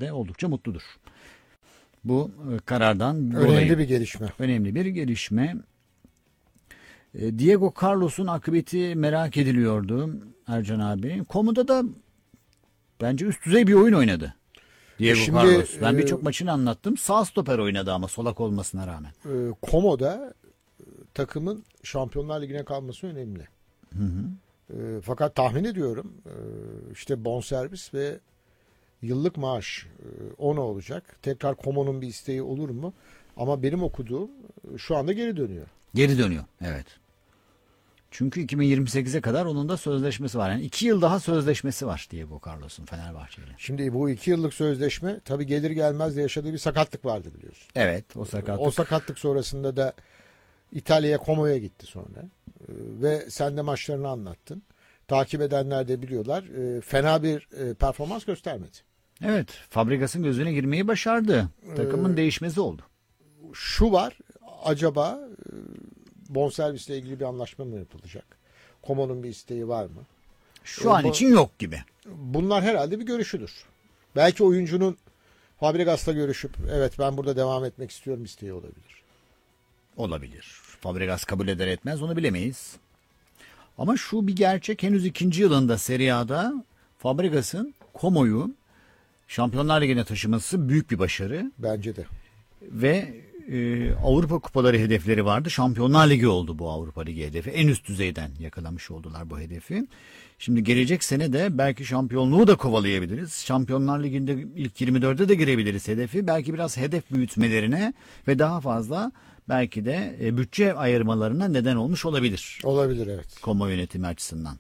de oldukça mutludur. Bu karardan önemli dolayı. bir gelişme. Önemli bir gelişme. Diego Carlos'un akıbeti merak ediliyordu Ercan abi. Komo'da da bence üst düzey bir oyun oynadı Diego Carlos. Ben birçok maçını anlattım. Sağ stoper oynadı ama solak olmasına rağmen. Komo'da takımın Şampiyonlar Ligi'ne kalması önemli. Fakat tahmin ediyorum işte bonservis ve yıllık maaş o ne olacak? Tekrar Komo'nun bir isteği olur mu? Ama benim okuduğum şu anda geri dönüyor. Geri dönüyor, evet. Çünkü 2028'e kadar onun da sözleşmesi var. Yani 2 yıl daha sözleşmesi var Diego Carlos'un Fenerbahçe'yle. Şimdi bu 2 yıllık sözleşme tabii gelir gelmez de yaşadığı bir sakatlık vardı biliyorsun. Evet, o sakatlık. O sakatlık sonrasında da İtalya'ya, Como'ya gitti sonra. Ve sen de maçlarını anlattın. Takip edenler de biliyorlar. Fena bir performans göstermedi. Evet, Fabregas'ın gözüne girmeyi başardı. Takımın değişmesi oldu. Şu var, acaba bonservisle ilgili bir anlaşma mı yapılacak? Como'nun bir isteği var mı? Şu an için yok gibi. Bunlar herhalde bir görüşüdür. Belki oyuncunun Fabregas'la görüşüp evet ben burada devam etmek istiyorum isteği olabilir. Olabilir. Fabregas kabul eder etmez onu bilemeyiz. Ama şu bir gerçek, henüz 2. yılında Serie A'da Fabregas'ın Como'yu Şampiyonlar Ligi'ne taşıması büyük bir başarı. Bence de. Ve Avrupa Kupaları hedefleri vardı. Şampiyonlar Ligi oldu bu Avrupa Ligi hedefi. En üst düzeyden yakalamış oldular bu hedefi. Şimdi gelecek sene de belki şampiyonluğu da kovalayabiliriz. Şampiyonlar Ligi'nde ilk 24'e de girebiliriz hedefi. Belki biraz hedef büyütmelerine ve daha fazla belki de bütçe ayırmalarına neden olmuş olabilir. Olabilir, evet. Como yönetimi açısından.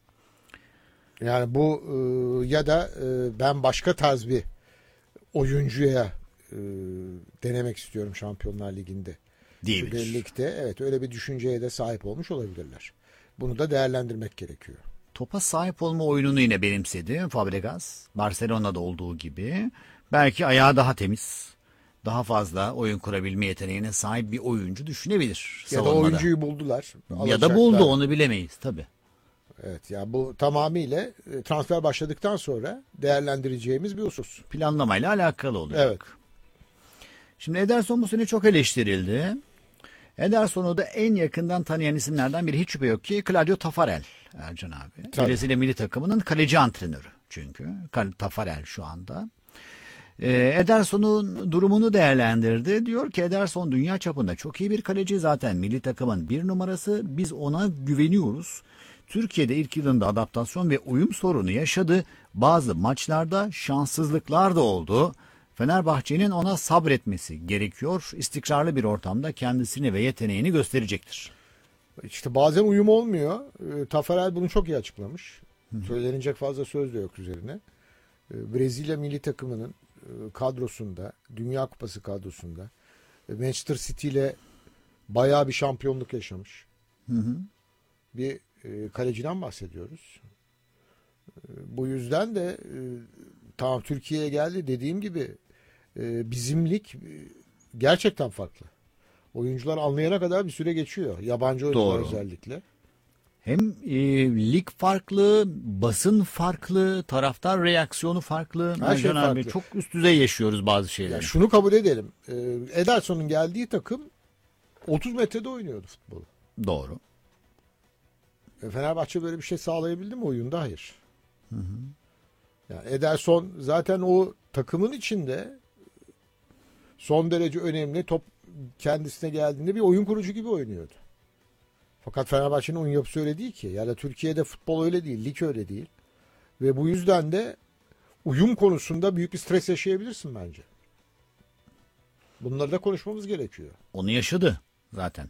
Yani bu ya da ben başka tarz bir oyuncuya denemek istiyorum Şampiyonlar Ligi'nde. Diyebilir. Birlikte evet öyle bir düşünceye de sahip olmuş olabilirler. Bunu da değerlendirmek gerekiyor. Topa sahip olma oyununu yine benimsedi Fabregas. Barcelona'da olduğu gibi. Belki ayağı daha temiz, daha fazla oyun kurabilme yeteneğine sahip bir oyuncu düşünebilir. Ya da savunmada. oyuncuyu buldular. Ya da buldu, onu bilemeyiz tabii. Evet ya bu tamamıyla transfer başladıktan sonra değerlendireceğimiz bir husus. Planlamayla alakalı olacak. Evet. Şimdi Ederson bu sene çok eleştirildi. Ederson'u da en yakından tanıyan isimlerden biri hiç şüphe yok ki Claudio Taffarel Ercan abi. Tabii. Brezilya milli takımının kaleci antrenörü çünkü. Taffarel şu anda. Ederson'un durumunu değerlendirdi. Diyor ki Ederson dünya çapında çok iyi bir kaleci, zaten milli takımın 1 numarası. Biz ona güveniyoruz. Türkiye'de ilk yılında adaptasyon ve uyum sorunu yaşadı. Bazı maçlarda şanssızlıklar da oldu. Fenerbahçe'nin ona sabretmesi gerekiyor. İstikrarlı bir ortamda kendisini ve yeteneğini gösterecektir. İşte bazen uyum olmuyor. Taffarel bunu çok iyi açıklamış. Söylenecek fazla söz de yok üzerine. Brezilya milli takımının kadrosunda, Dünya Kupası kadrosunda Manchester City ile bayağı bir şampiyonluk yaşamış. Bir kaleciden bahsediyoruz. Bu yüzden de tamam Türkiye'ye geldi, dediğim gibi bizimlik gerçekten farklı. Oyuncular anlayana kadar bir süre geçiyor. Yabancı oyuncular Doğru. özellikle. Hem lig farklı, basın farklı, taraftar reaksiyonu farklı. Her şey Ercan abi, farklı. çok üst düzey yaşıyoruz bazı şeyleri. Ya şunu kabul edelim. Ederson'un geldiği takım 30 metrede oynuyordu futbolu. Doğru. Fenerbahçe böyle bir şey sağlayabildi mi oyunda? Hayır. Yani Ederson zaten o takımın içinde son derece önemli, top kendisine geldiğinde bir oyun kurucu gibi oynuyordu. Fakat Fenerbahçe'nin oyun yapısı öyle değil ki. Ya da Türkiye'de futbol öyle değil, lig öyle değil. Ve bu yüzden de uyum konusunda büyük bir stres yaşayabilirsin bence. Bunları da konuşmamız gerekiyor. Onu yaşadı zaten.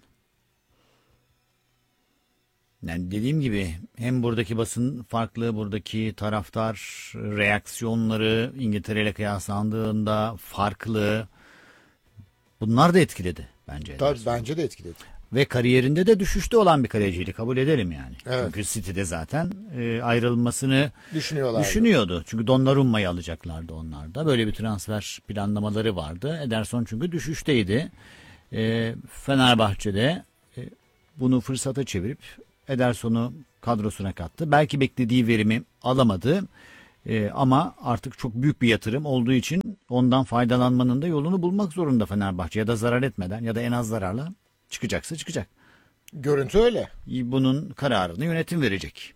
Yani dediğim gibi hem buradaki basın farklı, buradaki taraftar reaksiyonları İngiltere ile kıyaslandığında farklı. Bunlar da etkiledi bence. Tabii Ederson. bence de etkiledi. Ve kariyerinde de düşüşte olan bir kaleciydi, kabul edelim yani. Evet. Çünkü City'de zaten ayrılmasını Düşünüyorlardı. düşünüyordu. Çünkü Donnarumma'yı alacaklardı onlar da. Böyle bir transfer planlamaları vardı. Ederson çünkü düşüşteydi. Fenerbahçe'de bunu fırsata çevirip Ederson'u kadrosuna kattı. Belki beklediği verimi alamadı. Ama artık çok büyük bir yatırım olduğu için ondan faydalanmanın da yolunu bulmak zorunda Fenerbahçe, ya da zarar etmeden ya da en az zararla çıkacaksa çıkacak. Görüntü öyle. Bunun kararını yönetim verecek.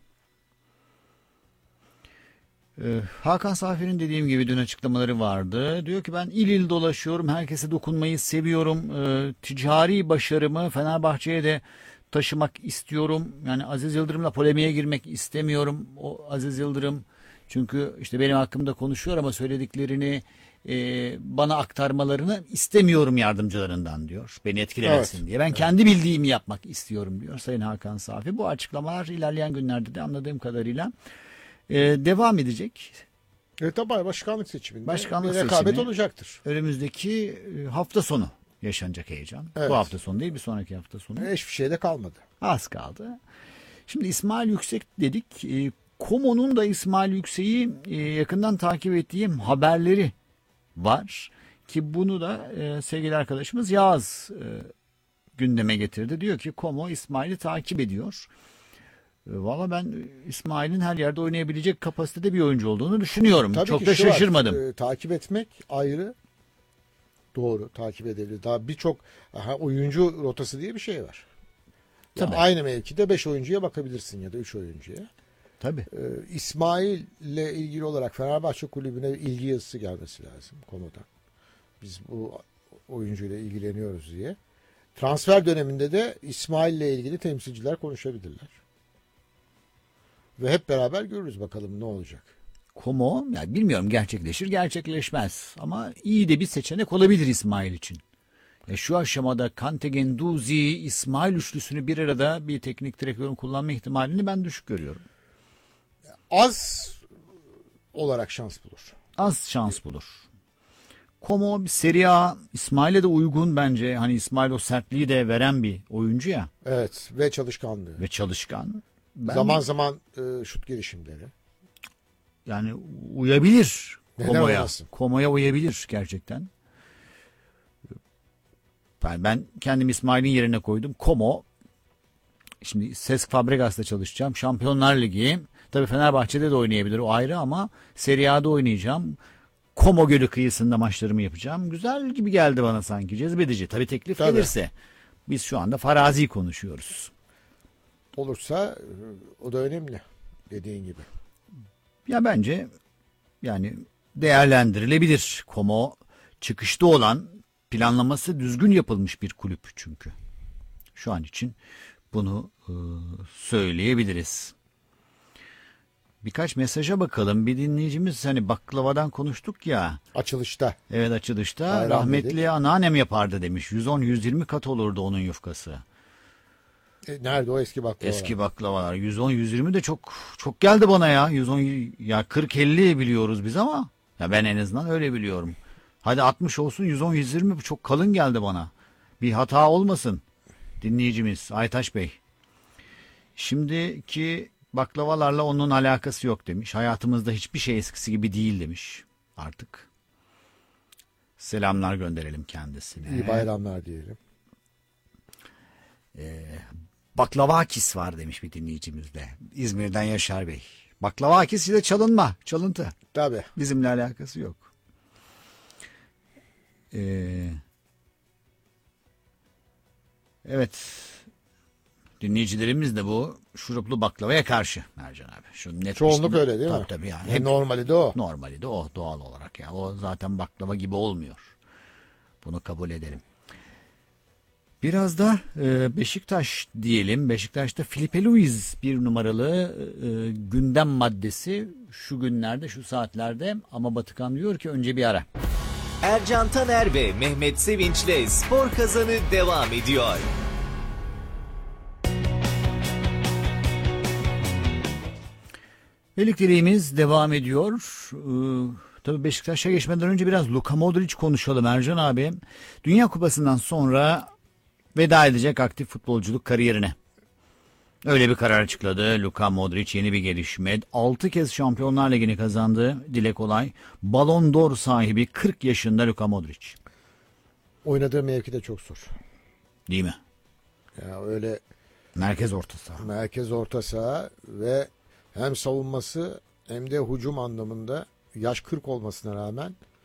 Hakan Safi'nin dediğim gibi dün açıklamaları vardı. Diyor ki ben il il dolaşıyorum. Herkese dokunmayı seviyorum. Ticari başarımı Fenerbahçe'ye de taşımak istiyorum. Yani Aziz Yıldırım'la polemiğe girmek istemiyorum. O Aziz Yıldırım çünkü işte benim hakkımda konuşuyor ama söylediklerini bana aktarmalarını istemiyorum yardımcılarından diyor. Beni etkilemesin diye. Ben kendi bildiğimi yapmak istiyorum diyor Sayın Hakan Safi. Bu açıklamalar ilerleyen günlerde de anladığım kadarıyla devam edecek. Tabii başkanlık seçiminde Başkanlık bir rekabet seçimi olacaktır. Önümüzdeki hafta sonu yaşanacak heyecan. Evet. Bu hafta sonu değil, bir sonraki hafta sonu. Hiçbir şey de kalmadı. Az kaldı. Şimdi İsmail Yüksek dedik. Komo'nun da İsmail Yüksek'i yakından takip ettiğim haberleri var. Ki bunu da sevgili arkadaşımız Yağız gündeme getirdi. Diyor ki Komo İsmail'i takip ediyor. Valla ben İsmail'in her yerde oynayabilecek kapasitede bir oyuncu olduğunu düşünüyorum. Tabii çok ki da şu var, şaşırmadım. takip etmek ayrı. Doğru, takip edebilir. Daha birçok oyuncu rotası diye bir şey var. Tabii. Aynı mevkide 5 oyuncuya bakabilirsin ya da 3 oyuncuya. Tabii. İsmail'le ilgili olarak Fenerbahçe Kulübü'ne ilgi yazısı gelmesi lazım Komo'dan. Biz bu oyuncuyla ilgileniyoruz diye. Transfer döneminde de İsmail'le ilgili temsilciler konuşabilirler. Ve hep beraber görürüz bakalım ne olacak. Komo, yani bilmiyorum gerçekleşir gerçekleşmez ama iyi de bir seçenek olabilir İsmail için. Şu aşamada Kante, Guendouzi, İsmail üçlüsünü bir arada bir teknik direktörün kullanma ihtimalini ben düşük görüyorum. Az olarak şans bulur. Az şans bulur. Komo bir Serie A, İsmail'e de uygun bence. Hani İsmail o sertliği de veren bir oyuncu ya. Evet ve çalışkanlığı. Ve çalışkan. Zaman zaman şut girişimleri. Yani uyabilir Neden Komo'ya. olmasın? Komo'ya uyabilir gerçekten. Ben kendim İsmail'in yerine koydum. Komo, şimdi Cesc Fabregas'la çalışacağım. Şampiyonlar Ligi. Tabii Fenerbahçe'de de oynayabilir, o ayrı, ama Serie A'da oynayacağım. Como Gölü kıyısında maçlarımı yapacağım. Güzel gibi geldi bana sanki. Cezbedici. Tabii teklif gelirse. Biz şu anda farazi konuşuyoruz. Olursa o da önemli. Dediğin gibi. Ya bence yani değerlendirilebilir. Como çıkışta olan, planlaması düzgün yapılmış bir kulüp çünkü. Şu an için bunu söyleyebiliriz. Birkaç mesaja bakalım. Bir dinleyicimiz, hani baklavadan konuştuk ya. Açılışta. Evet, açılışta. Bayram Rahmetli dedik. anneannem yapardı demiş. 110-120 kat olurdu onun yufkası. Nerede o eski baklava? Eski baklavalar. 110-120 de çok çok geldi bana ya. 110 ya 40-50 biliyoruz biz ama ya ben en azından öyle biliyorum. Hadi 60 olsun, 110-120 çok kalın geldi bana. Bir hata olmasın dinleyicimiz Aytaş Bey. Şimdiki baklavalarla onun alakası yok demiş. Hayatımızda hiçbir şey eskisi gibi değil demiş artık. Selamlar gönderelim kendisine. İyi bayramlar diyelim. Baklavakis var demiş bir dinleyicimiz de. İzmir'den Yaşar Bey. Baklavakis ile çalınma, çalıntı. Tabii. Bizimle alakası yok. Evet. Dinleyicilerimiz de bu şuruplu baklavaya karşı Mercan abi. Şu net Çoğunluk bir- öyle değil mi? Tabii yani. Hep normali de o. Normali de o, doğal olarak ya. O zaten baklava gibi olmuyor. Bunu kabul edelim. Biraz da Beşiktaş diyelim. Beşiktaş'ta Filipe Luis bir numaralı gündem maddesi şu günlerde, şu saatlerde, ama Batıkan diyor ki önce bir ara. Ercan Taner ve Mehmet Sevinç'le Spor Kazanı devam ediyor. Birlikteliğimiz devam ediyor. Tabii Beşiktaş'a geçmeden önce biraz Luka Modric konuşalım Ercan abi. Dünya Kupası'ndan sonra veda edecek aktif futbolculuk kariyerine. Öyle bir karar açıkladı Luka Modric, yeni bir gelişme. 6 kez Şampiyonlar Ligi'ni kazandı. Dile kolay. Ballon d'Or sahibi 40 yaşında Luka Modric. Oynadığı mevki de çok zor. Değil mi? Ya öyle Merkez orta saha. merkez orta saha ve hem savunması hem de hücum anlamında yaş 40 olmasına rağmen